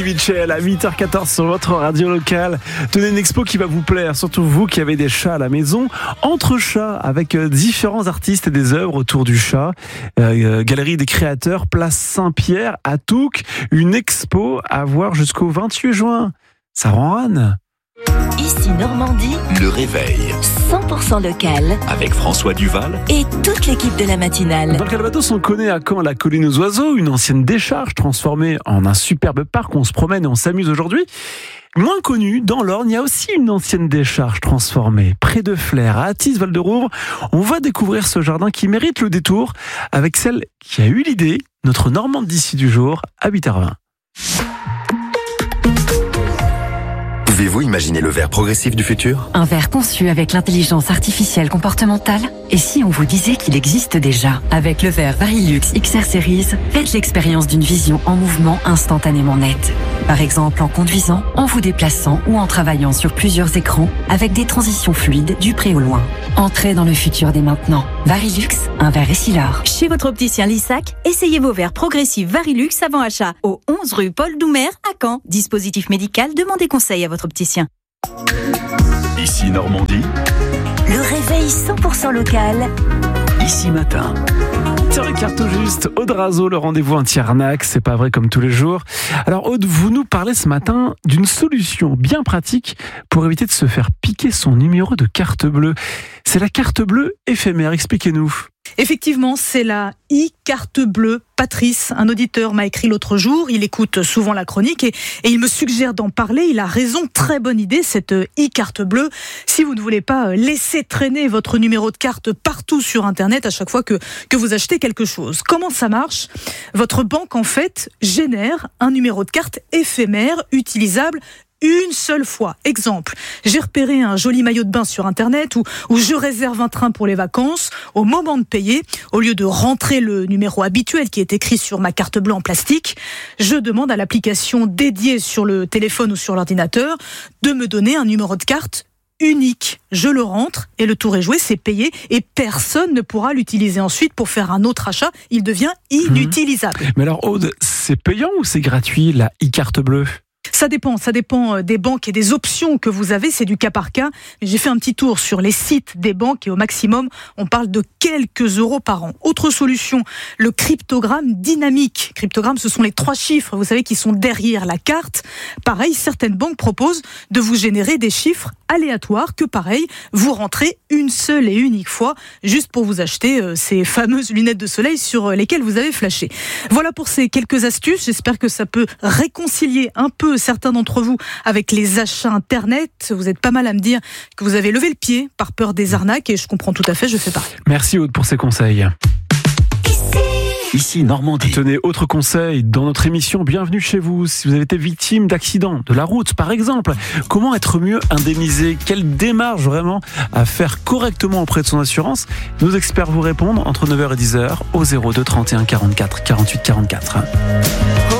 Eddie Mitchell à 8h14 sur votre radio locale. Tenez une expo qui va vous plaire, surtout vous qui avez des chats à la maison. Entre chats, avec différents artistes et des œuvres autour du chat. Galerie des créateurs, place Saint-Pierre à Touques. Une expo à voir jusqu'au 28 juin. Ça rend Anne. Ici Normandie, Le réveil 100% local avec François Duval et toute l'équipe de la matinale. Dans le Calvados, on connaît à Caen la colline aux oiseaux, une ancienne décharge transformée en un superbe parc. On se promène et on s'amuse aujourd'hui. Moins connu, dans l'Orne, il y a aussi une ancienne décharge transformée. Près de Flers, à Athis-Val-de-Rouvre, on va découvrir ce jardin qui mérite le détour avec celle qui a eu l'idée, notre Normande d'ici du jour, à 8h20. Pouvez-vous imaginer le verre progressif du futur ? Un verre conçu avec l'intelligence artificielle comportementale ? Et si on vous disait qu'il existe déjà ? Avec le verre Varilux XR Series, faites l'expérience d'une vision en mouvement instantanément nette. Par exemple en conduisant, en vous déplaçant ou en travaillant sur plusieurs écrans avec des transitions fluides du près au loin. Entrez dans le futur dès maintenant. Varilux, un verre Essilor. Chez votre opticien Lissac, essayez vos verres progressifs Varilux avant achat au 11 rue Paul Doumer à Caen. Dispositif médical, demandez conseil à votre opticien. Ici Normandie, Le réveil 100% local. ici matin. Carte tout juste, Aude Razo, le rendez-vous anti-arnaque, c'est pas vrai comme tous les jours. Alors Aude, vous nous parlez ce matin d'une solution bien pratique pour éviter de se faire piquer son numéro de carte bleue. C'est la carte bleue éphémère, expliquez-nous. Effectivement, c'est la e-carte bleue. Patrice, un auditeur, m'a écrit l'autre jour. Il écoute souvent la chronique et il me suggère d'en parler. Il a raison, très bonne idée, cette e-carte bleue. Si vous ne voulez pas laisser traîner votre numéro de carte partout sur Internet à chaque fois que vous achetez quelque chose. Comment ça marche ? Votre banque, en fait, génère un numéro de carte éphémère, utilisable une seule fois. Exemple, j'ai repéré un joli maillot de bain sur Internet ou je réserve un train pour les vacances. Au moment de payer, au lieu de rentrer le numéro habituel qui est écrit sur ma carte bleue en plastique, je demande à l'application dédiée sur le téléphone ou sur l'ordinateur de me donner un numéro de carte unique. Je le rentre et le tour est joué, c'est payé et personne ne pourra l'utiliser ensuite pour faire un autre achat. Il devient inutilisable. Mais alors Aude, c'est payant ou c'est gratuit la e-carte bleue ? Ça dépend des banques et des options que vous avez, c'est du cas par cas. J'ai fait un petit tour sur les sites des banques et au maximum, on parle de quelques euros par an. Autre solution, le cryptogramme dynamique. Cryptogramme, ce sont les 3 chiffres, vous savez, qui sont derrière la carte. Pareil, certaines banques proposent de vous générer des chiffres aléatoires que, pareil, vous rentrez une seule et unique fois, juste pour vous acheter ces fameuses lunettes de soleil sur lesquelles vous avez flashé. Voilà pour ces quelques astuces. J'espère que ça peut réconcilier un peu certains d'entre vous avec les achats Internet. Vous êtes pas mal à me dire que vous avez levé le pied par peur des arnaques et je comprends tout à fait, je fais pareil. Merci Aude pour ces conseils. Ici Normandie. Tenez, autre conseil dans notre émission, bienvenue chez vous. Si vous avez été victime d'accidents de la route, par exemple, comment être mieux indemnisé ? Quelle démarche vraiment à faire correctement auprès de son assurance ? Nos experts vous répondent entre 9h et 10h au 02 31 44 48 44.